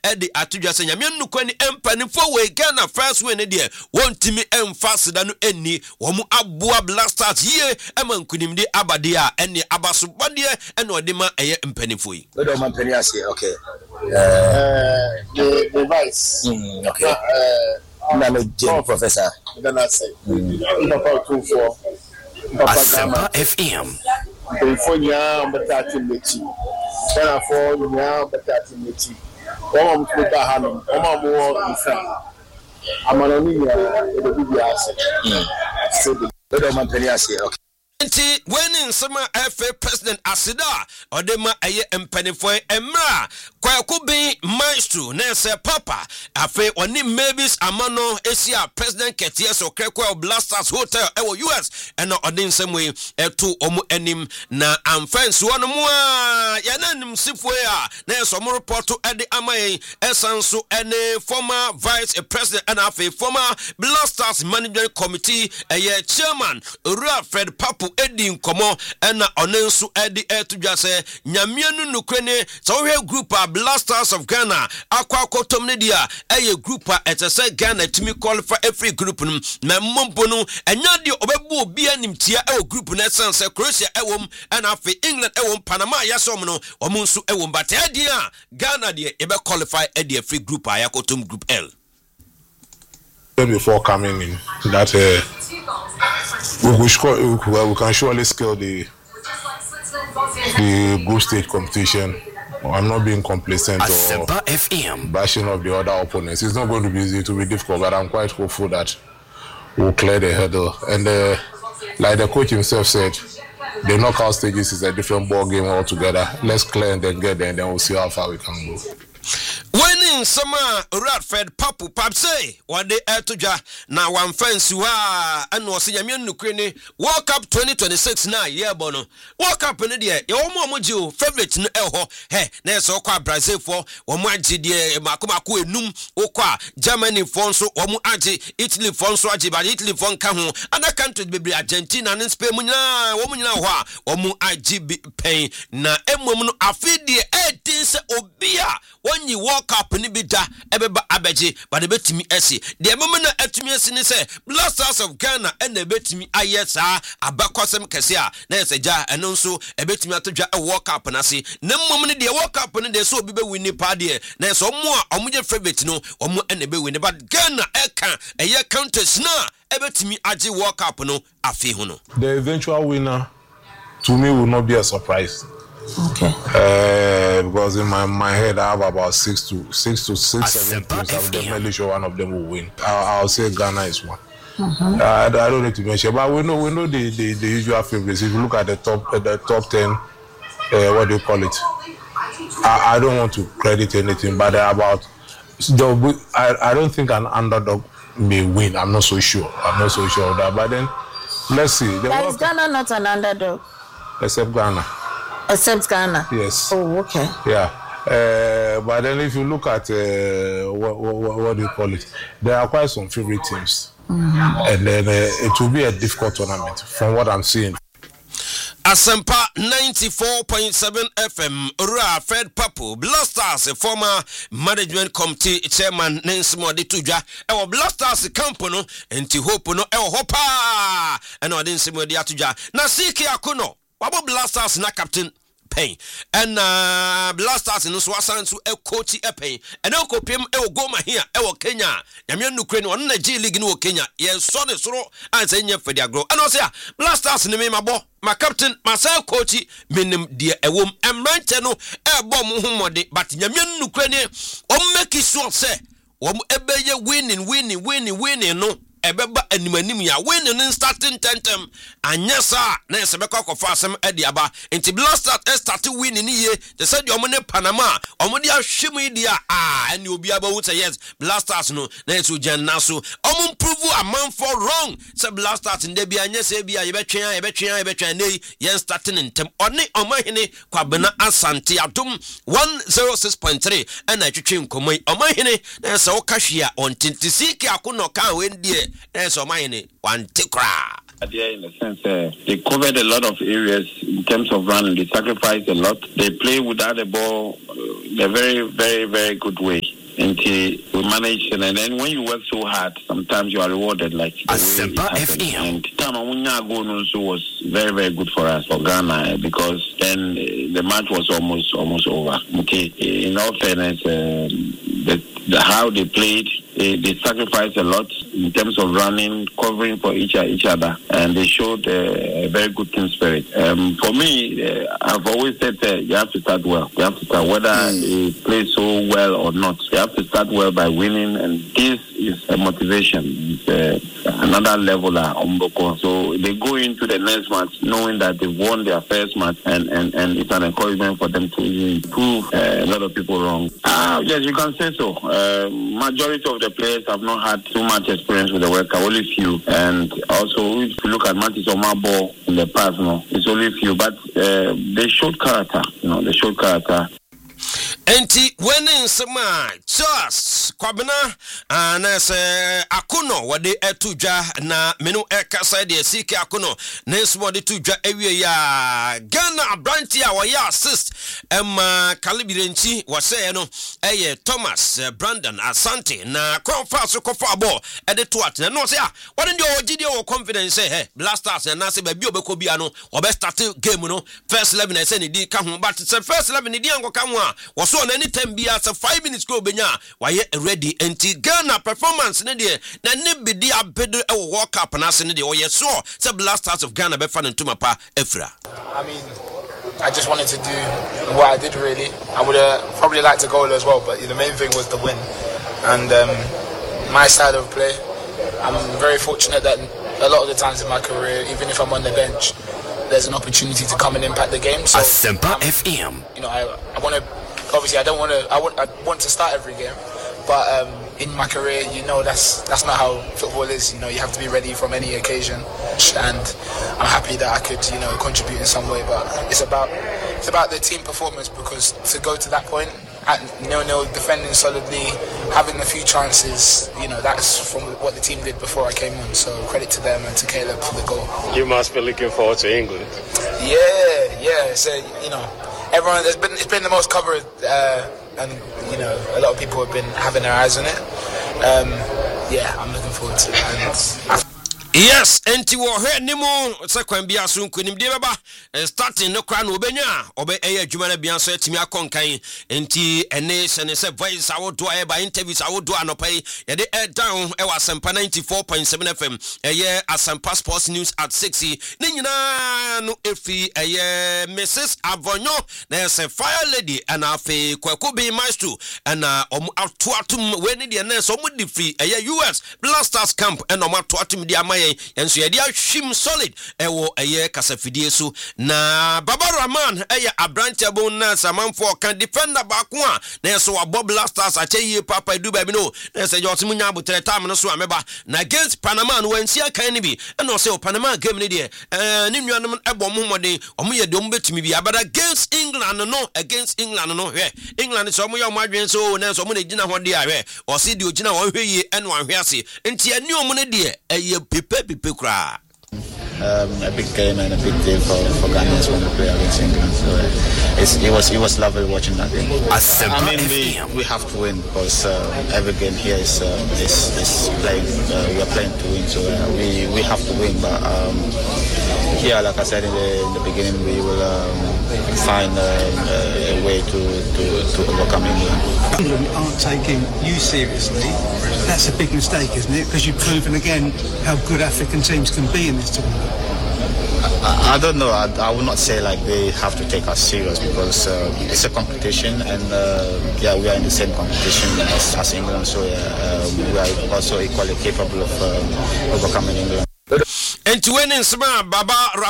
edi atudwa se nyame nnukweni empanifo we Ghana first win de wontimi emfasida no enni womu aboa Blasters ye emankunimde abade a ene abasobode ene odema eye empanifo yi we do man pani ase okay the vice okay na me professor then I say about 24 Asempa FM California batati mechi kana for nya batati mechi o mo to ta hanu o ma mo ifa amanoni ya ebi ase so we do man pani ase okay Nti when sama FA president asida odema eye empanifo emra kwakubi maestro na se papa afe oni maybes amano esia president Ketia Okreko Blasters hotel ewo US ena odin semwe etu omu enim na amfans wonu mu a yananim sifwe a na so mo report ede amaye esanso ene former vice president and afe former Blasters management committee eye chairman Fred Papu edi nkomo ena onensu edi etudwa se nyamianu nukrene so we group a Blasters of Ghana akwakotom ne dia eye group a etese Ghana timi qualify every group na mompo no enya de obebu obi animtia e group na sense Croatia ewom ena afi England ewom Panama yasom no omunsu ewom but edi a Ghana de ebe qualify edi free group a yakotom group L before coming in that we can surely scale the group stage competition. I'm not being complacent or bashing of the other opponents. It's not going to be easy, to be difficult, but I'm quite hopeful that we'll clear the hurdle. And like the coach himself said, the knockout stages is a different ball game altogether. Let's clear and then get there, and then we'll see how far we can go. Winning summer Radford Papu Papse one day etoja na one fence wa and was Yamian Nukrene World Cup 2026 na year bono World Cup in the year your mojo favorite no elho he na so kwa Brazil for omo agi de makomaku enum okwa Germany for so omo agi Italy for so agi but Italy for nka ho other countries be Argentina and Spain mu nyina omo nyina ho a omo agi pen na emom no afidie etin se obia wonyi World Cup ni bi da ebeba abeje but ebetimi ese de mama na atumi ese ni se Blasters of Ghana and ebetimi ayesa abakosem kese a na eseja eno nso ebetimi atodwa e World Cup na se na mom ni de World Cup ni de so obi be win pa de na so mo a omoje favorite no omo ene be win but Ghana eka eye counters na ebetimi age World Cup no afi ho no. The eventual winner to me will not be a surprise. Okay. Because in my head I have about 6 to 7 teams. I'm definitely sure one of them will win. I'll say Ghana is one. I don't need to mention, but we know the usual favorites. If you look at the top 10, what do you call it? I don't want to credit anything, but about I don't think an underdog may win. I'm not so sure of that. But then let's see. Is Ghana not an underdog? Except Ghana. Except Ghana. Yes. Oh, okay. Yeah. But then if you look at what do you call it, there are quite some favorite teams, and then it will be a difficult tournament from what I'm seeing. Asempa 94.7 FM Ra Fred Papu Blasters former management committee chairman Nancy Modi Tuja e Blasters company enti hope no e hopa and Nancy Modi Tuja na siki akono wabo Blasters na captain pain and Blasters no so asan so e coach e pain and e kopiem e Goma here e Kenya nyame nukre no na G League no Kenya ye so ne soro anse nya fedi agro and say Blasters ne me mabo my captain myself coach minim de ewom emrante no e bom humode but nyame nukre ne o make sure say o ebeye winning no ebeba animanim ya when no starting tentem anyesa na esebeka kofa asem ediaba enti Blasters start winning ye they said your money Panama omodi ahwemu dia ene obi aba wo say yes Blasters no na eso janna so omon prove a man for wrong say Blasters nde bia anyesa bia yebetwen nei yen starting tentem oni omahene kwabena asante adom 106.3 ena twetwe nkomoi omahene na so okahwe a ontintisiki akono kan wendie so mine one tikra In the sense, they covered a lot of areas in terms of running. They sacrificed a lot. They play without the ball in a very, very, very good way. Until we manage, and then when you work so hard, sometimes you are rewarded. Like Asempa FM. And Tamamunyago also was very, very good for us, for Ghana, because then the match was almost over. Okay, in all fairness, how they played, they sacrificed a lot in terms of running, covering for each other, and they showed a very good team spirit. For me, I've always said you have to start well. You have to start, whether you play so well or not. You have to start well by winning, and this is a motivation. It's another level of Umboko. So they go into the next match knowing that they've won their first match, and it's an encouragement for them to improve a lot of people wrong. Yes, you can say so. Majority of the players have not had too much experience with the World Cup, only few. And also, if you look at matches on my ball in the past, it's only few. But they showed character, they showed character. Enti winning sama just kwabena na se akono wode etudwa na menu ekasa de sike akono na nso de tudwa ewie ya Ghana branch a wo ya assist Kalibirenchi wase no eye Thomas Brandon Asante na konfa so kofa ball e de to at na no se wode de ogide o confidence hey Blasters na se ba bi obekọ bia no obe start game no first 11 na se ne di ka ho but se first 11 ne di anko ka ho a so on anytime be as a 5 minutes go benya why ready anti Ghana performance ne de na ne bidi abedo e World Cup na se ne de oye so say Blasters of Ghana be fan ntuma pa efra. I mean, I just wanted to do what I did really. I would probably liked a goal as well, but the main thing was the win. And my style of play, I'm very fortunate that a lot of the times in my career, even if I'm on the bench, there's an opportunity to come and impact the game. So Asempa FM. I want to. Obviously, I want to start every game, but in my career, that's not how football is. You have to be ready from any occasion, and I'm happy that I could, contribute in some way. But it's about the team performance, because to go to that point at 0-0, defending solidly, having a few chances, that's from what the team did before I came on. So credit to them and to Caleb for the goal. You must be looking forward to England. Yeah. So everyone, it's been the most covered, and a lot of people have been having their eyes on it. I'm looking forward to it. Yes, enti wo hwe nimu sekwan bia so nkonim de beba starting no kra no obenya obe adwuma na bia so atimi akonkan enti ene se voice awodo e ba interviews awodo anopai ye de down e wa Asempa 94.7 FM Asempa Sports News at 6 ni nyina no efi Mrs. Avonyo na se fire lady and afi Kwaku be maestro and atoatum we ni de na so mu di free US Blasters camp and atoatum di amay enso ye dia hwim solid ewo kasafidie so na Baba Rahman abrantable na samanfo kan defender ba ko a na so Bob Blasters akyeye papa du ba bi no na se jot munya abotre time no so ameba na against Panama no wansi akan ni bi na so Panama game ni de ni nuanom ebom homoden omo ye de omo betumi bi abada against England no England so omo ye omo adwen so na so omo ne gina ho de ahwe o se de ogina ho hweye eno ahwe ase enti ani omo ne de a big game and a big day for Ghanaians when we play against England. So it was lovely watching that game. I mean, we have to win because every game here is playing. We are playing to win, so we have to win. But here, like I said in the beginning, we will find a way to overcome England. England aren't taking you seriously. That's a big mistake, isn't it? Because you've proven again how good African teams can be in this tournament. I don't know. I would not say like they have to take us serious, because it's a competition, and we are in the same competition as England. So we are also equally capable of overcoming England. And to win in Baba